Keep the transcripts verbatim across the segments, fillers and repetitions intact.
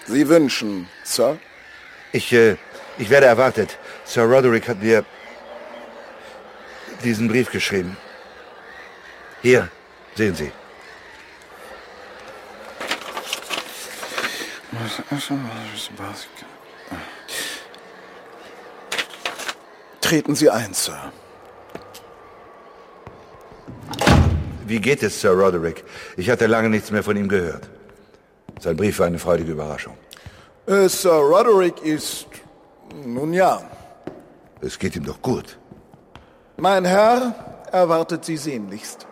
Sie wünschen, Sir? Ich, äh, ich werde erwartet. Sir Roderick hat mir diesen Brief geschrieben. Hier, sehen Sie. Treten Sie ein, Sir. Wie geht es, Sir Roderick? Ich hatte lange nichts mehr von ihm gehört. Sein Brief war eine freudige Überraschung. Äh, Sir Roderick ist... Nun ja. Es geht ihm doch gut. Mein Herr erwartet Sie sehnlichst.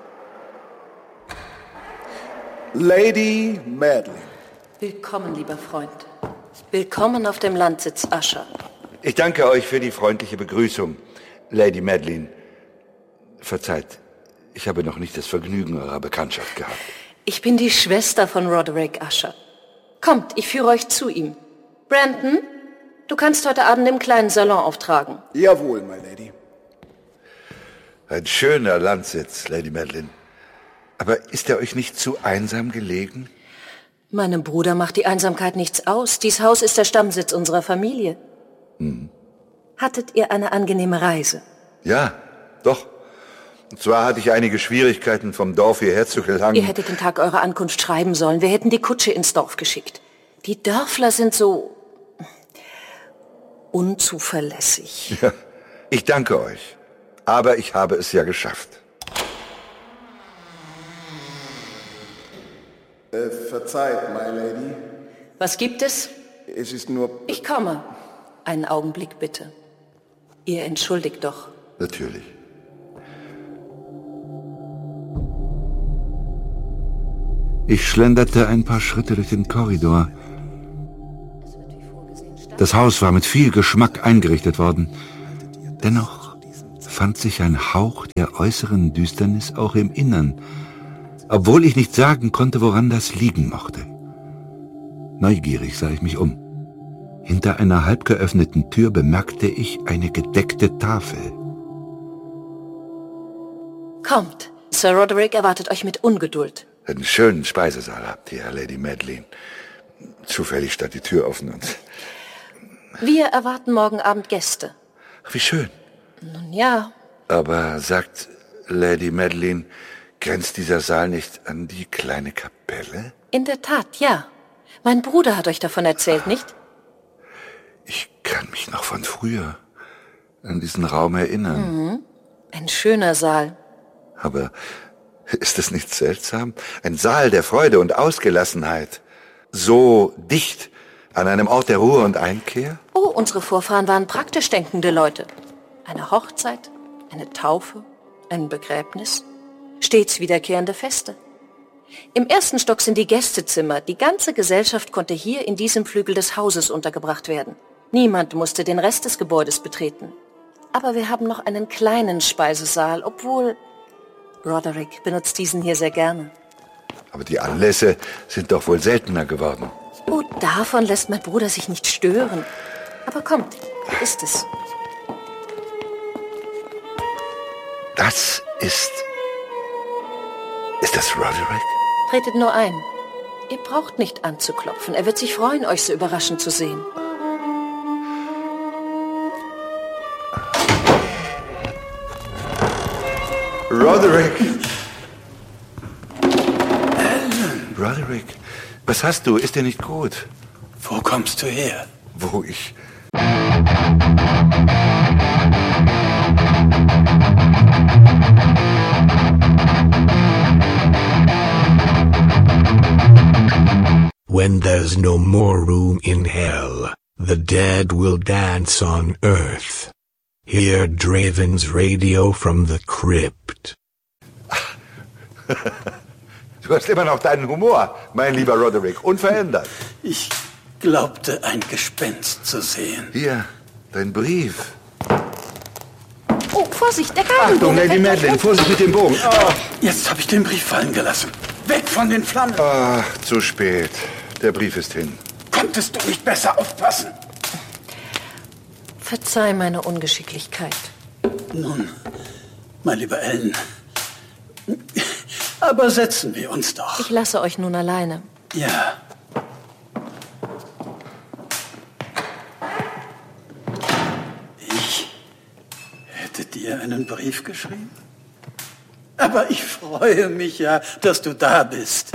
Lady Madeline. Willkommen, lieber Freund. Willkommen auf dem Landsitz Usher. Ich danke euch für die freundliche Begrüßung, Lady Madeline. Verzeiht, ich habe noch nicht das Vergnügen eurer Bekanntschaft gehabt. Ich bin die Schwester von Roderick Usher. Kommt, ich führe euch zu ihm. Brandon, du kannst heute Abend im kleinen Salon auftragen. Jawohl, my Lady. Ein schöner Landsitz, Lady Madeline. Aber ist er euch nicht zu einsam gelegen? Meinem Bruder macht die Einsamkeit nichts aus. Dies Haus ist der Stammsitz unserer Familie. Hm. Hattet ihr eine angenehme Reise? Ja, doch. Und zwar hatte ich einige Schwierigkeiten, vom Dorf hierher zu gelangen. Ihr hättet den Tag eurer Ankunft schreiben sollen. Wir hätten die Kutsche ins Dorf geschickt. Die Dörfler sind so unzuverlässig. Ja, ich danke euch. Aber ich habe es ja geschafft. Äh, verzeiht, my Lady. Was gibt es? Es ist nur... Ich komme. Einen Augenblick bitte. Ihr entschuldigt doch. Natürlich. Ich schlenderte ein paar Schritte durch den Korridor. Das Haus war mit viel Geschmack eingerichtet worden. Dennoch fand sich ein Hauch der äußeren Düsternis auch im Innern, obwohl ich nicht sagen konnte, woran das liegen mochte. Neugierig sah ich mich um. Hinter einer halb geöffneten Tür bemerkte ich eine gedeckte Tafel. Kommt, Sir Roderick erwartet euch mit Ungeduld. Einen schönen Speisesaal habt ihr, Lady Madeline. Zufällig stand die Tür offen und... Wir erwarten morgen Abend Gäste. Ach, wie schön. Nun ja. Aber sagt Lady Madeline, grenzt dieser Saal nicht an die kleine Kapelle? In der Tat, ja. Mein Bruder hat euch davon erzählt, nicht? Ich kann mich noch von früher an diesen Raum erinnern. Mhm. Ein schöner Saal. Aber ist es nicht seltsam? Ein Saal der Freude und Ausgelassenheit. So dicht an einem Ort der Ruhe und Einkehr? Oh, unsere Vorfahren waren praktisch denkende Leute. Eine Hochzeit, eine Taufe, ein Begräbnis. Stets wiederkehrende Feste. Im ersten Stock sind die Gästezimmer. Die ganze Gesellschaft konnte hier in diesem Flügel des Hauses untergebracht werden. Niemand musste den Rest des Gebäudes betreten. Aber wir haben noch einen kleinen Speisesaal, obwohl Roderick benutzt diesen hier sehr gerne. Aber die Anlässe sind doch wohl seltener geworden. Oh, davon lässt mein Bruder sich nicht stören. Aber kommt, hier ist es. Das ist... Ist das Roderick? Tretet nur ein. Ihr braucht nicht anzuklopfen. Er wird sich freuen, euch so überraschend zu sehen. Roderick! Alan! Roderick, was hast du? Ist dir nicht gut? Wo kommst du her? Wo ich... When there's no more room in hell, the dead will dance on earth. Hear Draven's radio from the crypt. Du hast immer noch deinen Humor, mein lieber Roderick, unverändert. Ich glaubte, ein Gespenst zu sehen. Hier, dein Brief. Oh, Vorsicht, der Galgenbogen. Achtung, Lady Madeline, Vorsicht mit dem Bogen. Oh. Jetzt habe ich den Brief fallen gelassen. Weg von den Flammen. Ach, zu spät. Der Brief ist hin. Konntest du nicht besser aufpassen? Verzeih meine Ungeschicklichkeit. Nun, mein lieber Alan, aber setzen wir uns doch. Ich lasse euch nun alleine. Ja. dir einen Brief geschrieben? Aber ich freue mich ja, dass du da bist.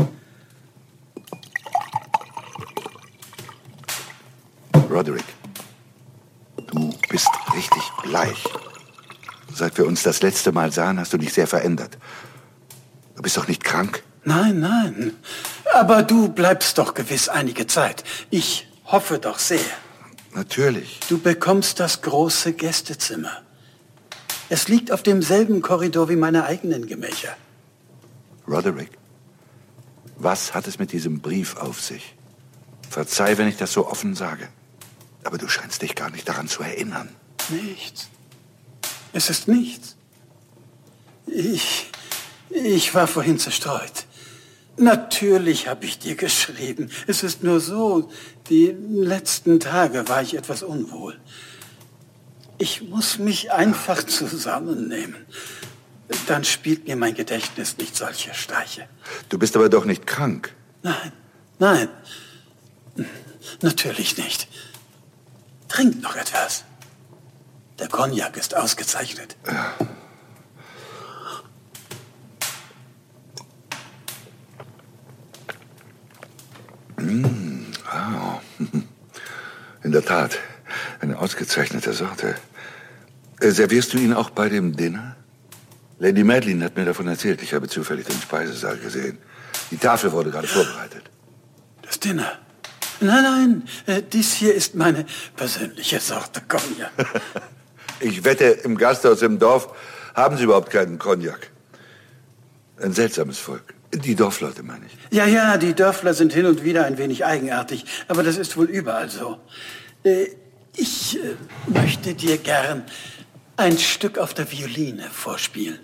Roderick, du bist richtig bleich. Seit wir uns das letzte Mal sahen, hast du dich sehr verändert. Du bist doch nicht krank? Nein, nein. Aber du bleibst doch gewiss einige Zeit. Ich hoffe doch sehr. Natürlich. Du bekommst das große Gästezimmer. Es liegt auf demselben Korridor wie meine eigenen Gemächer. Roderick, was hat es mit diesem Brief auf sich? Verzeih, wenn ich das so offen sage. Aber du scheinst dich gar nicht daran zu erinnern. Nichts. Es ist nichts. Ich, ich war vorhin zerstreut. Natürlich habe ich dir geschrieben. Es ist nur so, die letzten Tage war ich etwas unwohl. Ich muss mich einfach zusammennehmen. Dann spielt mir mein Gedächtnis nicht solche Streiche. Du bist aber doch nicht krank. Nein, nein. Natürlich nicht. Trink noch etwas. Der Cognac ist ausgezeichnet. Ja. Mmh, wow. In der Tat, eine ausgezeichnete Sorte. Äh, servierst du ihn auch bei dem Dinner? Lady Madeline hat mir davon erzählt. Ich habe zufällig den Speisesaal gesehen. Die Tafel wurde gerade vorbereitet. Das Dinner? Nein, nein, äh, dies hier ist meine persönliche Sorte Cognac. Ich wette, im Gasthaus im Dorf haben sie überhaupt keinen Cognac. Ein seltsames Volk. Die Dorfleute, meine ich. Ja, ja, die Dörfler sind hin und wieder ein wenig eigenartig, aber das ist wohl überall so. Äh, ich äh, möchte dir gern ein Stück auf der Violine vorspielen.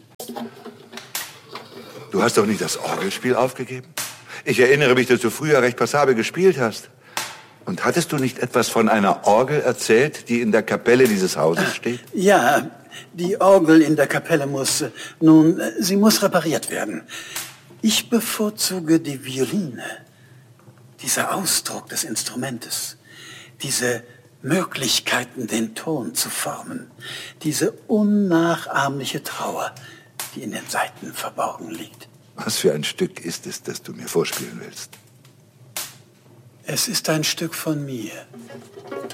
Du hast doch nicht das Orgelspiel aufgegeben? Ich erinnere mich, dass du früher recht passabel gespielt hast. Und hattest du nicht etwas von einer Orgel erzählt, die in der Kapelle dieses Hauses steht? Ja, die Orgel in der Kapelle muss, äh, nun, äh, sie muss repariert werden. Ich bevorzuge die Violine, dieser Ausdruck des Instrumentes, diese Möglichkeiten, den Ton zu formen, diese unnachahmliche Trauer, die in den Saiten verborgen liegt. Was für ein Stück ist es, das du mir vorspielen willst? Es ist ein Stück von mir.